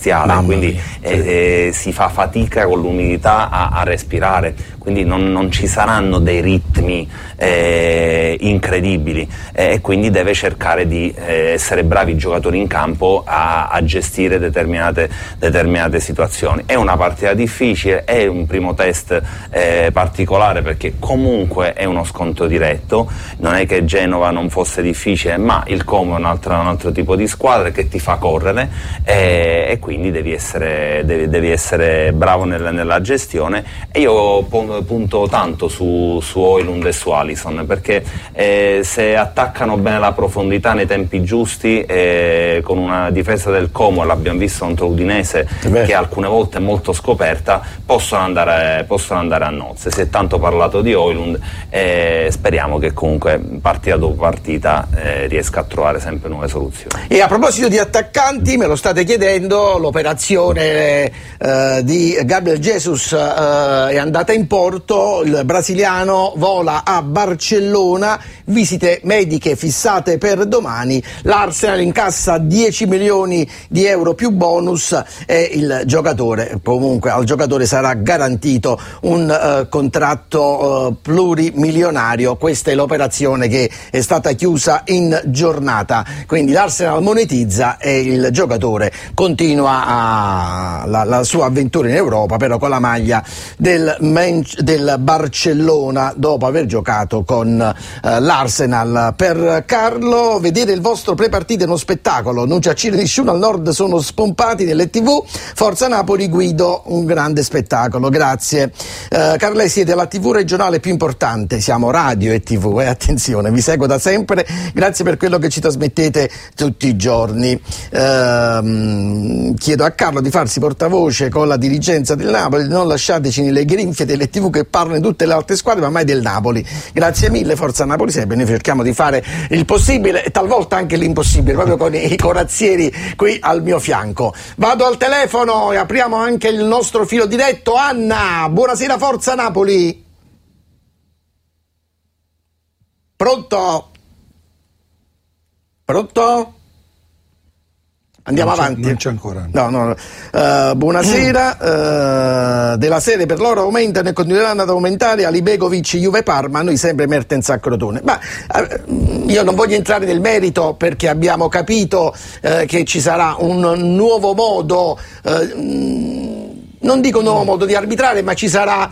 quindi si fa fatica con l'umidità a respirare, quindi non ci saranno dei ritmi incredibili, e quindi deve cercare di essere bravi i giocatori in campo a gestire determinate situazioni. È una partita difficile, è un primo test particolare, perché comunque è uno scontro diretto, non è che Genova non fosse difficile, ma il Como è un altro tipo di squadra che ti fa correre, e quindi devi essere bravo nella gestione. E io punto tanto su Højlund e su Alisson, perché se attaccano bene la profondità nei tempi giusti, con una difesa del Como, l'abbiamo visto contro Udinese, che alcune volte è molto scoperta, possono andare a nozze. Si è tanto parlato di Højlund, speriamo che comunque partita dopo partita riesca a trovare sempre nuove soluzioni. E a proposito di attaccanti, me lo state chiedendo, l'operazione di Gabriel Jesus è andata in porto, il brasiliano vola a Barcellona, visite mediche fissate per domani, l'Arsenal incassa 10 milioni di euro più bonus e il giocatore, comunque al giocatore sarà garantito un contratto plurimilionario. Questa è l'operazione che è stata chiusa in giornata, quindi l'Arsenal monetizza e il giocatore continua la sua avventura in Europa, però con la maglia del Barcellona, dopo aver giocato con l'Arsenal. Per Carlo, vedere il vostro pre-partita è uno spettacolo, non c'è Ciro di Sciuna, al nord sono spompati nelle TV, Forza Napoli, Guido, un grande spettacolo, grazie. Carle, siete la TV regionale più importante, siamo radio e TV, attenzione, vi seguo da sempre, grazie per quello che ci trasmettete tutti i giorni. Chiedo a Carlo di farsi portavoce con la dirigenza del Napoli, non lasciateci nelle grinfie delle TV che parlano di tutte le altre squadre, ma mai del Napoli. Grazie mille, Forza Napoli sempre, noi cerchiamo di fare il possibile e talvolta anche l'impossibile, proprio con i corazzieri qui al mio fianco. Vado al telefono e apriamo anche il nostro filo diretto. Anna, buonasera Forza Napoli. Pronto? Pronto? Andiamo avanti. Non c'è ancora. No. Buonasera. Della serie per loro aumentano e continueranno ad aumentare Alibegovic, Juve Parma, noi sempre Mertens a Crotone. Ma io non voglio entrare nel merito, perché abbiamo capito che ci sarà un nuovo modo, non dico un nuovo modo di arbitrare, ma ci sarà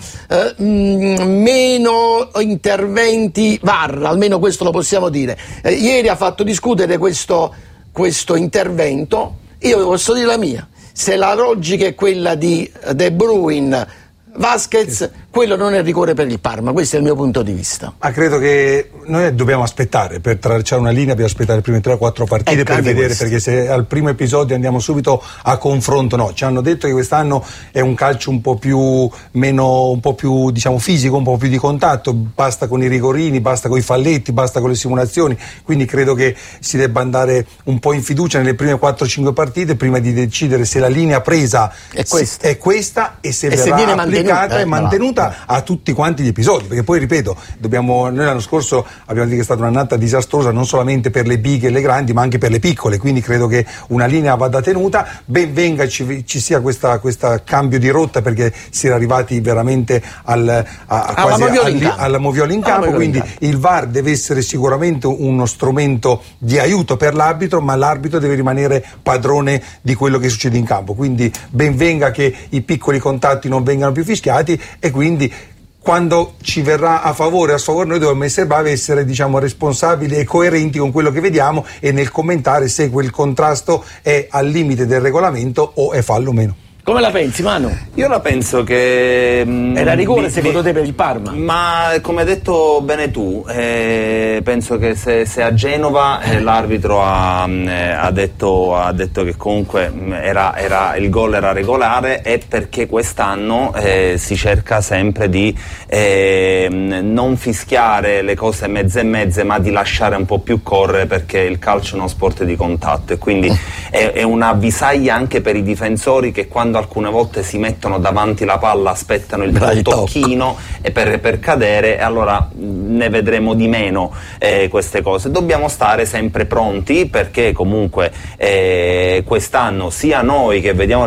meno interventi VAR, almeno questo lo possiamo dire. Ieri ha fatto discutere questo intervento. Io posso dire la mia: se la logica è quella di De Bruyne, Vasquez, quello non è rigore per il Parma, questo è il mio punto di vista. Ma credo che noi dobbiamo aspettare, per tracciare una linea dobbiamo aspettare le prime 3 o 4 partite per vedere questo. Perché se al primo episodio andiamo subito a confronto, no, ci hanno detto che quest'anno è un calcio un po' più diciamo fisico, un po' più di contatto, basta con i rigorini, basta con i falletti, basta con le simulazioni, quindi credo che si debba andare un po' in fiducia nelle prime 4-5 partite prima di decidere se la linea presa è questa e se verrà applicata e mantenuta a tutti quanti gli episodi, perché poi ripeto, noi l'anno scorso abbiamo detto che è stata un'annata disastrosa non solamente per le big e le grandi ma anche per le piccole, quindi credo che una linea vada tenuta. Ben venga ci sia questa cambio di rotta, perché si era arrivati veramente alla moviola in campo, quindi il VAR deve essere sicuramente uno strumento di aiuto per l'arbitro, ma l'arbitro deve rimanere padrone di quello che succede in campo, quindi ben venga che i piccoli contatti non vengano più fischiati, e quindi quando ci verrà a favore o a sfavore noi dobbiamo essere bravi a essere, diciamo, responsabili e coerenti con quello che vediamo e nel commentare se quel contrasto è al limite del regolamento o è fallo o meno. Come la pensi, Manu? Io la penso che era rigore secondo te per il Parma? Ma come hai detto bene tu, penso che se a Genova l'arbitro ha detto che comunque il gol era regolare, è perché quest'anno si cerca sempre di non fischiare le cose mezze e mezze, ma di lasciare un po' più correre, perché il calcio è uno sport di contatto, e quindi è una avvisaglia anche per i difensori che quando alcune volte si mettono davanti la palla aspettano il tocchino e per cadere, e allora ne vedremo di meno queste cose. Dobbiamo stare sempre pronti, perché comunque quest'anno sia noi che vediamo